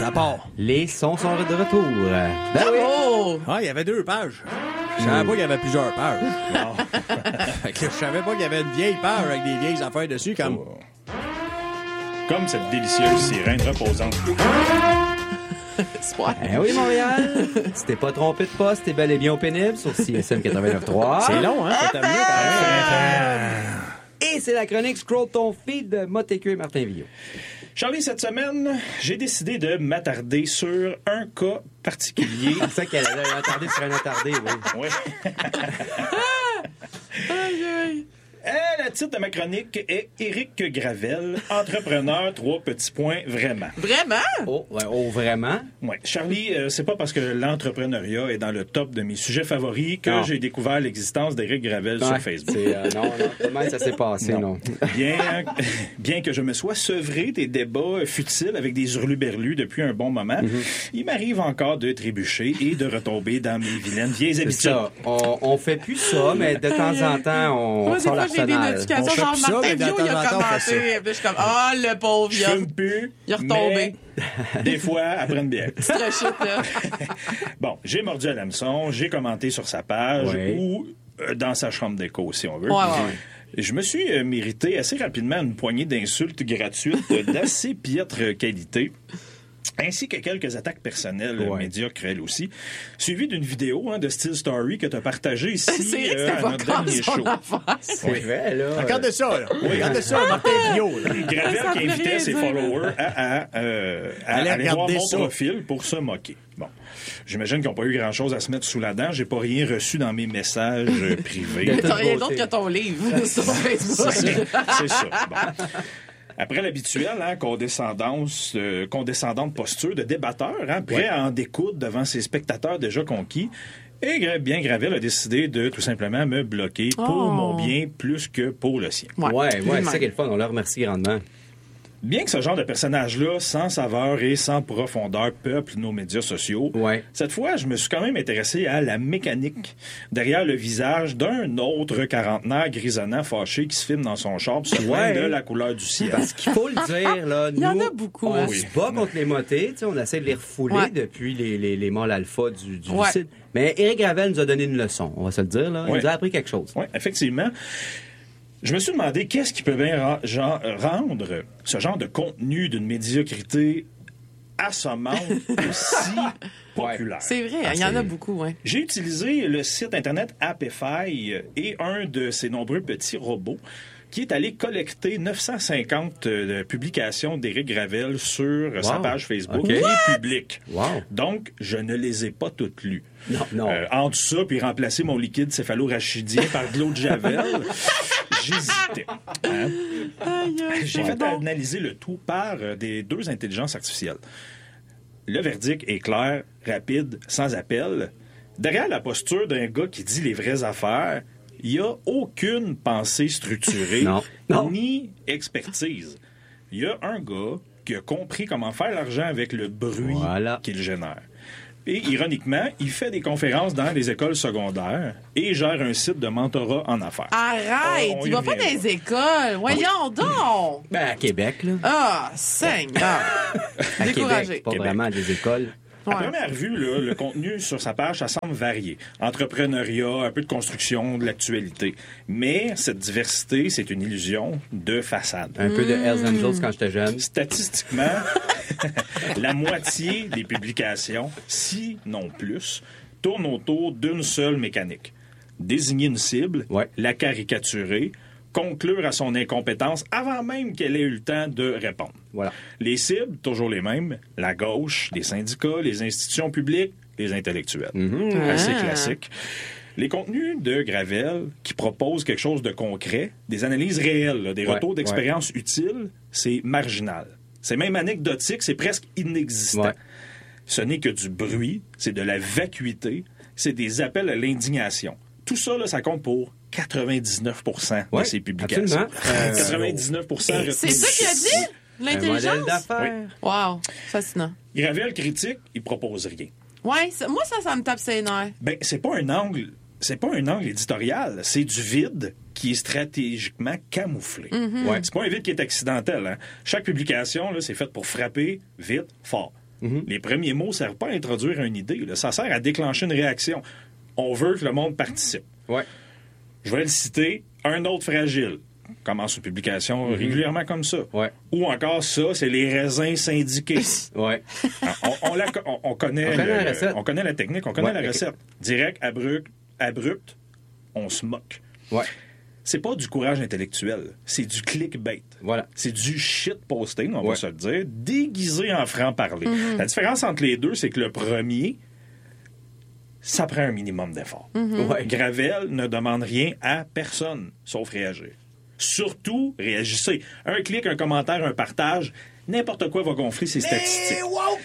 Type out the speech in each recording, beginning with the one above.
ça part. Les sons sont de retour. Bravo! Ah, il y avait 2 pages. Je savais pas qu'il y avait plusieurs pages. Fait que je savais pas qu'il y avait une vieille page avec des vieilles affaires dessus, Comme cette délicieuse sirène reposante. Espoir. Ben oui, Montréal. Si t'es pas trompé de poste, t'es bel et bien au pénible sur CSM 89.3. C'est long, hein? Faut terminer quand même. Et c'est la chronique Scroll ton feed de Motécu et Martin Villot. Charlie, cette semaine, j'ai décidé de m'attarder sur un cas particulier. C'est ça qu'elle a attardé sur un attardé, oui. Oui. Le titre de ma chronique est Éric Gravel, entrepreneur, 3 petits points, vraiment. Vraiment? Oh, ouais, oh vraiment? Ouais. Charlie, c'est pas parce que l'entrepreneuriat est dans le top de mes sujets favoris que j'ai découvert l'existence d'Éric Gravel sur Facebook. Non, comment ça s'est passé, non? Bien que je me sois sevré des débats futiles avec des hurluberlus depuis un bon moment, il m'arrive encore de trébucher et de retomber dans mes vilaines vieilles habitudes. Ça. On fait plus ça, mais de temps en temps, on Moi, des sort fois, j'ai des l'arsenal. notifications, On fait genre plus ça, Martin mais de Villot, il temps en a temps, on fait ça. commenté. Puis je suis comme, le pauvre, Je fume plus. il est retombé. mais des fois, après une bière. Petite rechute, là. Bon, j'ai mordu à l'hameçon, j'ai commenté sur sa page ou dans sa chambre d'écho, si on veut. Ouais. Je me suis mérité assez rapidement une poignée d'insultes gratuites d'assez piètre qualité, ainsi que quelques attaques personnelles médiocres, elles aussi, suivies d'une vidéo de Steel Story que tu as partagée ici C'est vrai que c'était à pas notre comme dernier son show. affaire. C'est vrai, là. Regarde ça, là. Regarde ça, Martin Villot, là. Gravel Ça qui veut invitait rien ses dire. followers à aller voir regarder mon ça. profil pour se moquer. Bon. J'imagine qu'ils n'ont pas eu grand-chose à se mettre sous la dent. J'ai pas rien reçu dans mes messages privés. T'as rien d'autre que ton livre sur Facebook. C'est ça. Bon. Après l'habituelle condescendante posture de débatteur, prêt à en découdre devant ses spectateurs déjà conquis, et bien Gravel a décidé de tout simplement me bloquer pour mon bien plus que pour le sien. Ouais, c'est ça qui est le fun. On le remercie grandement. Bien que ce genre de personnage-là, sans saveur et sans profondeur, peuple nos médias sociaux, cette fois, je me suis quand même intéressé à la mécanique derrière le visage d'un autre quarantenaire grisonnant fâché qui se filme dans son char, se plaint de la couleur du ciel. Parce qu'il faut le dire, là, Il y en a beaucoup. on se bat contre les motés. On essaie de les refouler depuis les mâles alpha du site. Mais Éric Gravel nous a donné une leçon, on va se le dire. Là. Il nous a appris quelque chose. Oui, effectivement. Je me suis demandé qu'est-ce qui peut bien rendre ce genre de contenu d'une médiocrité assommante aussi populaire. C'est vrai, il y en a beaucoup, J'ai utilisé le site internet Appify et un de ses nombreux petits robots qui est allé collecter 950 publications d'Éric Gravel sur sa page Facebook qui est publique. Donc, je ne les ai pas toutes lues. Non. Entre ça puis remplacer mon liquide céphalo-rachidien par de l'eau de Javel, j'hésitais. J'ai fait analyser le tout par des 2 intelligences artificielles. Le verdict est clair, rapide, sans appel. Derrière la posture d'un gars qui dit les vraies affaires, il n'y a aucune pensée structurée ni expertise. Il y a un gars qui a compris comment faire l'argent avec le bruit qu'il génère. Et ironiquement, il fait des conférences dans les écoles secondaires et gère un site de mentorat en affaires. Arrête! Il va pas dans les écoles. Voyons donc! Ben, à Québec, là. Ah, Seigneur! Découragé. Pas vraiment des écoles. À première vue, le contenu sur sa page, ça semble varier. Entrepreneuriat, un peu de construction, de l'actualité. Mais cette diversité, c'est une illusion de façade. Un peu de Hells Angels quand j'étais jeune. Statistiquement, la moitié des publications, si non plus, tournent autour d'une seule mécanique. Désigner une cible, la caricaturer, conclure à son incompétence avant même qu'elle ait eu le temps de répondre. Les cibles, toujours les mêmes, la gauche, les syndicats, les institutions publiques, les intellectuels. Assez classique. Les contenus de Gravel qui proposent quelque chose de concret, des analyses réelles, des retours d'expérience utiles, c'est marginal. C'est même anecdotique, c'est presque inexistant. Ce n'est que du bruit, c'est de la vacuité, c'est des appels à l'indignation. Tout ça, ça compte pour 99% de ses publications. 99% C'est ça qu'il a dit? L'intelligence? Un modèle d'affaires. Wow, fascinant. Gravel critique, il propose rien. Ouais, moi, ça me tape ses nerfs. Ben, c'est pas un angle éditorial, c'est du vide qui est stratégiquement camouflé. C'est pas un vide qui est accidentel. Chaque publication, là, c'est fait pour frapper vite, fort. Les premiers mots ne servent pas à introduire une idée. Là. Ça sert à déclencher une réaction. On veut que le monde participe. Ouais. Je vais le citer. Un autre fragile. Commence une publication régulièrement comme ça. Ouais. Ou encore ça, c'est les raisins syndiqués. Ouais. On connaît la recette. On connaît la technique, on connaît la recette. Direct, abrupt, on se moque. Ouais. C'est pas du courage intellectuel, c'est du clickbait. Voilà. C'est du shit posting, on va se le dire, déguisé en franc-parler. La différence entre les deux, c'est que le premier, ça prend un minimum d'effort. Ouais. Gravel ne demande rien à personne, sauf réagir. Surtout, réagissez. Un clic, un commentaire, un partage, n'importe quoi va gonfler ses statistiques.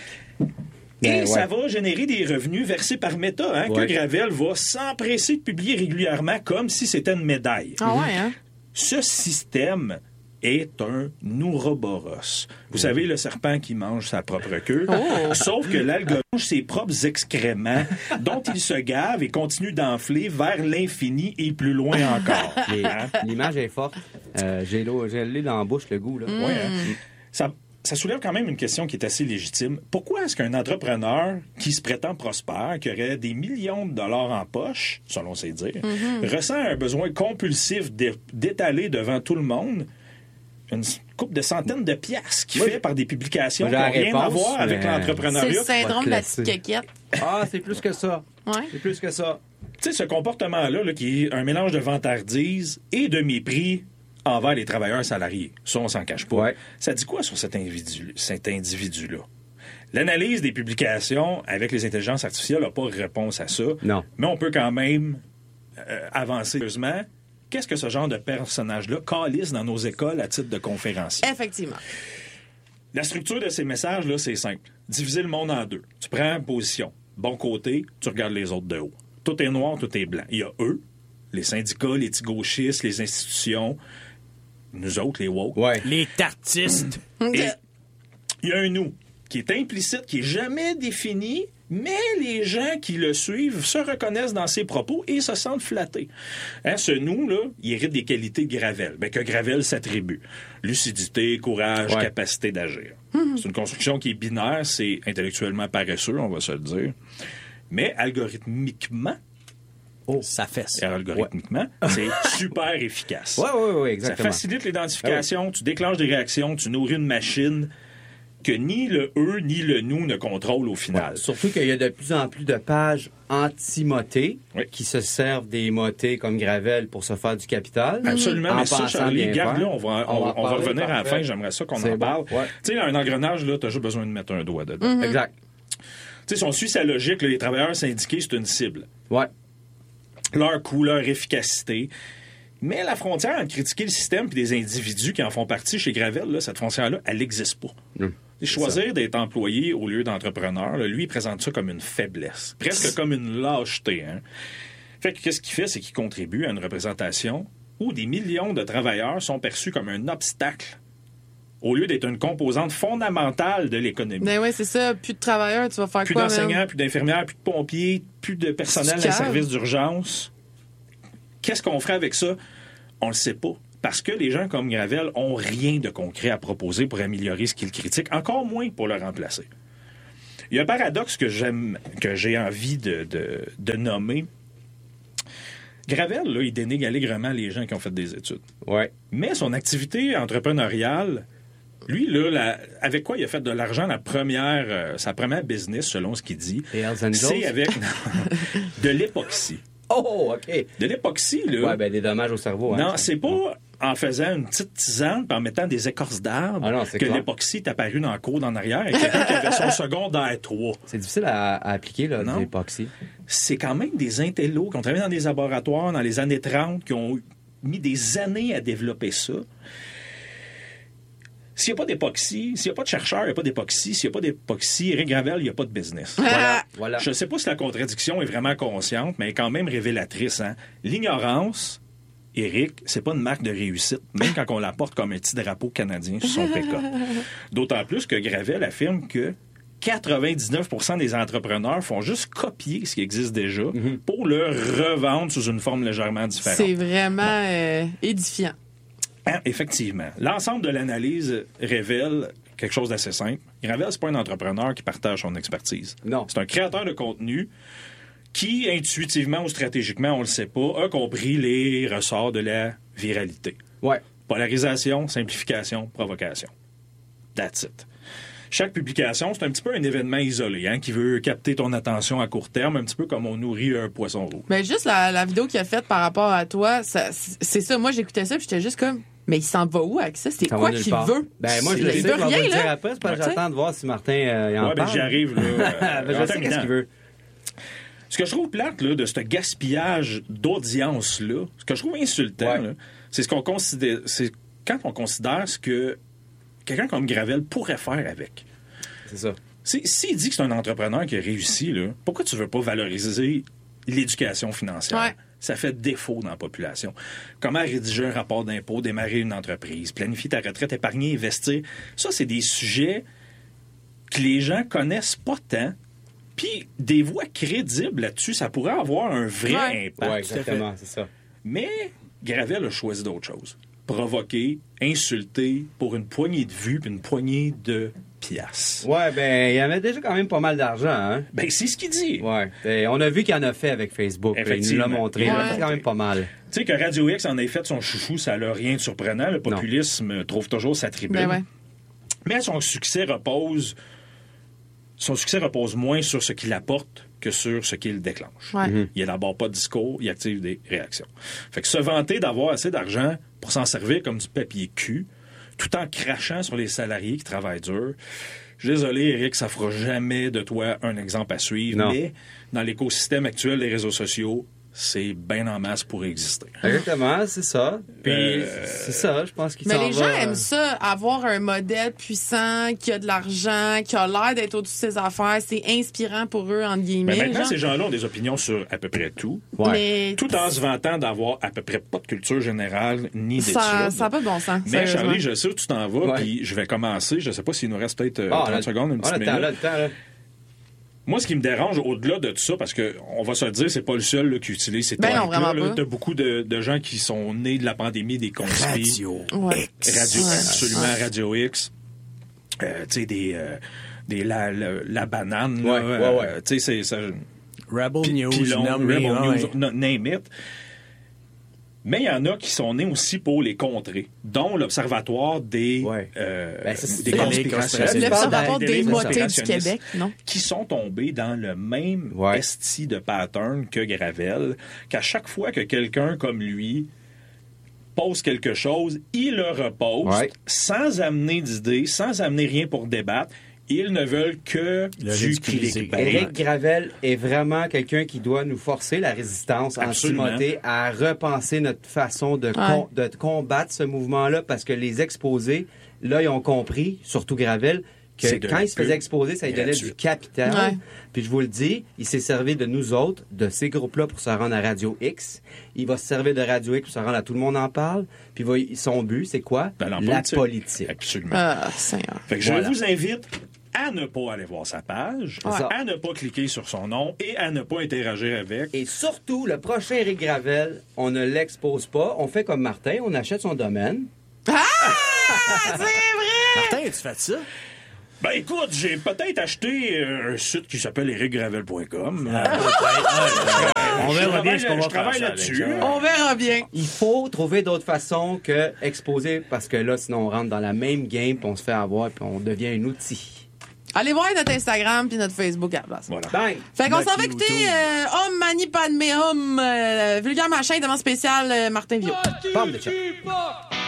Et ça va générer des revenus versés par Meta, que Gravel va s'empresser de publier régulièrement comme si c'était une médaille. Ah ouais, hein? Ce système est un Ouroboros. Vous savez, le serpent qui mange sa propre queue. Sauf que l'algorithme mange ses propres excréments dont il se gave et continue d'enfler vers l'infini et plus loin encore. L'image est forte. J'ai l'ai dans la bouche, le goût. Là. Ouais, hein? Ça soulève quand même une question qui est assez légitime. Pourquoi est-ce qu'un entrepreneur qui se prétend prospère, qui aurait des millions de dollars en poche, selon ses dires, ressent un besoin compulsif d'étaler devant tout le monde une couple de centaines de piastres qu'il fait par des publications qui n'ont rien à voir avec l'entrepreneuriat? C'est le syndrome de la petite caquette. Ah, c'est plus que ça. Ouais. C'est plus que ça. Tu sais, ce comportement-là, là, qui est un mélange de vantardise et de mépris envers les travailleurs salariés. Ça, on s'en cache pas. Ouais. Ça dit quoi sur cet individu-là? L'analyse des publications avec les intelligences artificielles n'a pas réponse à ça. Non. Mais on peut quand même avancer sérieusement. Qu'est-ce que ce genre de personnage-là calisse dans nos écoles à titre de conférencier? Effectivement. La structure de ces messages-là, c'est simple. Diviser le monde en deux. Tu prends position. Bon côté, tu regardes les autres de haut. Tout est noir, tout est blanc. Il y a eux, les syndicats, les petits gauchistes, les institutions, nous autres, les woke. Ouais. Les tartistes. Et il y a un nous qui est implicite, qui est jamais défini, mais les gens qui le suivent se reconnaissent dans ses propos et se sentent flattés. Hein, ce nous-là, il hérite des qualités de Gravel, que Gravel s'attribue. Lucidité, courage, capacité d'agir. C'est une construction qui est binaire, c'est intellectuellement paresseux, on va se le dire. Mais algorithmiquement, ça fesse. Algorithmiquement, c'est super efficace. Oui, exactement. Ça facilite l'identification, tu déclenches des réactions, tu nourris une machine que ni le eux ni le nous ne contrôlent au final. Ouais, surtout qu'il y a de plus en plus de pages anti-motées qui se servent des motets comme Gravel pour se faire du capital. Absolument, mais ça, Charlie, garde là, on va revenir à la fin, j'aimerais ça qu'on en parle. Ouais. Tu sais, un engrenage, là, t'as juste besoin de mettre un doigt dedans. Exact. Tu sais, si on suit sa logique, là, les travailleurs syndiqués, c'est une cible. Ouais. Leur coût, leur efficacité. Mais la frontière entre critiquer le système et des individus qui en font partie chez Gravel, là, cette frontière-là, elle n'existe pas. Choisir d'être employé au lieu d'entrepreneur, là, lui, il présente ça comme une faiblesse, presque comme une lâcheté. Hein? Fait que qu'est-ce qu'il fait? C'est qu'il contribue à une représentation où des millions de travailleurs sont perçus comme un obstacle au lieu d'être une composante fondamentale de l'économie. Ben oui, c'est ça. Plus de travailleurs, tu vas faire plus quoi? Plus d'enseignants, plus d'infirmières, plus de pompiers, plus de personnel à service d'urgence. Qu'est-ce qu'on ferait avec ça? On le sait pas. Parce que les gens comme Gravel ont rien de concret à proposer pour améliorer ce qu'ils critiquent, encore moins pour le remplacer. Il y a un paradoxe que j'ai envie de nommer. Gravel, là, il dénigre allègrement les gens qui ont fait des études. Ouais. Mais son activité entrepreneuriale, lui, là, avec quoi il a fait de l'argent sa première business, selon ce qu'il dit, c'est avec de l'époxy. Oh, OK. De l'époxy, là. Ouais, des dommages au cerveau. Non, c'est pas en faisant une petite tisane et en mettant des écorces d'arbres que l'époxy est apparu dans le cours d'en arrière et quelqu'un qui avait son secondaire 3. C'est difficile à appliquer, là, l'époxy. C'est quand même des intellos qui ont travaillé dans des laboratoires dans les années 30, qui ont mis des années à développer ça. S'il n'y a pas d'époxy, s'il n'y a pas de chercheurs, il n'y a pas d'époxy. S'il n'y a pas d'époxy, Éric Gravel, il n'y a pas de business. Voilà. Je ne sais pas si la contradiction est vraiment consciente, mais elle est quand même révélatrice. Hein? L'ignorance, Éric, c'est pas une marque de réussite, même quand on la porte comme un petit drapeau canadien sur son pick-up. D'autant plus que Gravel affirme que 99% des entrepreneurs font juste copier ce qui existe déjà pour le revendre sous une forme légèrement différente. C'est vraiment édifiant. Effectivement. L'ensemble de l'analyse révèle quelque chose d'assez simple. Gravel, c'est pas un entrepreneur qui partage son expertise. Non. C'est un créateur de contenu qui, intuitivement ou stratégiquement, on le sait pas, a compris les ressorts de la viralité. Ouais. Polarisation, simplification, provocation. That's it. Chaque publication, c'est un petit peu un événement isolé, hein, qui veut capter ton attention à court terme, un petit peu comme on nourrit un poisson rouge. Mais juste la vidéo qu'il a faite par rapport à toi, c'est ça. Moi, j'écoutais ça, puis j'étais juste comme, mais il s'en va où avec ça? C'est quoi qu'il veut? Ben, moi, je le sais, je vais vous le dire après, c'est parce que j'attends de voir si Martin y en parle. Ben, j'y arrive, là. Je sais qu'est-ce qu'il veut. Ce que je trouve plate, là, de ce gaspillage d'audience-là, ce que je trouve insultant, là, c'est ce qu'on considère, c'est quand on considère ce que quelqu'un comme Gravel pourrait faire avec. C'est ça. S'il dit que c'est un entrepreneur qui a réussi, là, pourquoi tu veux pas valoriser l'éducation financière? Ouais. Ça fait défaut dans la population. Comment rédiger un rapport d'impôt, démarrer une entreprise, planifier ta retraite, épargner, investir. Ça, c'est des sujets que les gens connaissent pas tant. Puis des voix crédibles là-dessus, ça pourrait avoir un vrai impact. Oui, exactement, c'est ça. Mais Gravel a choisi d'autres choses. Provoquer, insulter pour une poignée de vues puis une poignée de piastres. Ouais, ben, il y avait déjà quand même pas mal d'argent, hein? Ben, c'est ce qu'il dit. Ouais. Et on a vu qu'il en a fait avec Facebook. Il nous l'a montré. Ouais. C'est quand même pas mal. Tu sais que Radio X en ait fait son chouchou, ça n'a rien de surprenant. Le populisme trouve toujours sa tribune. Ben ouais. Mais son succès repose moins sur ce qu'il apporte que sur ce qu'il déclenche. Ouais. Il élabore pas de discours, il active des réactions. Fait que se vanter d'avoir assez d'argent pour s'en servir comme du papier cul, tout en crachant sur les salariés qui travaillent dur. Je suis désolé, Eric, ça fera jamais de toi un exemple à suivre, Non. mais dans l'écosystème actuel des réseaux sociaux, c'est bien en masse pour exister. Exactement, c'est ça. Puis, c'est ça, je pense qu'il Mais s'en les gens va, aiment ça, avoir un modèle puissant, qui a de l'argent, qui a l'air d'être au-dessus de ses affaires. C'est inspirant pour eux, entre guillemets. Mais maintenant, genre. ces gens-là ont des opinions sur à peu près tout. Ouais. Mais Tout en se vantant d'avoir à peu près pas de culture générale ni d'études. ça n'a pas de bon sens. Mais sérieusement. Charlie, je sais où tu t'en vas, Ouais. puis je vais commencer. Je sais pas s'il nous reste peut-être 30 secondes, une on a petite le temps, minute. là, le temps, là. Moi, ce qui me dérange au-delà de tout ça, parce que on va se le dire, c'est pas le seul là, qui utilise ces Ben non, techniques-là. vraiment pas. T'as beaucoup de gens qui sont nés de la pandémie, des conspires. Ouais. Radio, Ouais. absolument, Ouais. Radio X. Tu sais, la banane. Ouais, là, ouais. Tu sais, c'est ça. Rebel News, Pilon, nommé, Rebel ouais. News, name it. Mais il y en a qui sont nés aussi pour les contrer, dont l'Observatoire des, Ouais. Ben, c'est des ça. conspirationnistes. L'Observatoire Des des motés du conspirationnistes Québec, non? qui sont tombés dans le même esti de pattern que Gravel, qu'à chaque fois que quelqu'un comme lui pose quelque chose, il le reposte sans amener d'idées, sans amener rien pour débattre. Ils ne veulent que Le du ridiculiser. clickbait. Éric Gravel est vraiment quelqu'un qui doit nous forcer, la résistance Absolument. anti-moté, à repenser notre façon de combattre ce mouvement-là, parce que les exposés, là, ils ont compris, surtout Gravel, que C'est de quand la il se faisait pub exposer, ça lui donnait gratuite. du capital. Ouais. Puis je vous le dis, il s'est servi de nous autres, de ces groupes-là, pour se rendre à Radio X. Il va se servir de Radio X pour se rendre à Tout le monde en parle. Puis son but, c'est quoi? Ben, la politique. Absolument. Ah, Seigneur. Fait que je Voilà. vous invite à ne pas aller voir sa page, Ouais. à ne pas cliquer sur son nom et à ne pas interagir avec. Et surtout, le prochain Éric Gravel, on ne l'expose pas. On fait comme Martin, on achète son domaine. Ah! C'est vrai! Martin, as-tu fait ça? Ben écoute, j'ai peut-être acheté un site qui s'appelle ericgravel.com. On verra bien ce qu'on va Je travaille faire ça là-dessus. avec ça. On verra bien. Il faut trouver d'autres façons que exposer, parce que là, sinon, on rentre dans la même game, puis on se fait avoir, puis on devient un outil. Allez voir notre Instagram puis notre Facebook à la place. Voilà. Bang! Fait qu'on s'en va Lucky écouter Luto. Homme Mani Padmé Homme, vulgaire machin, demande spécial Martin Viau. Pomme de chat. Keep up.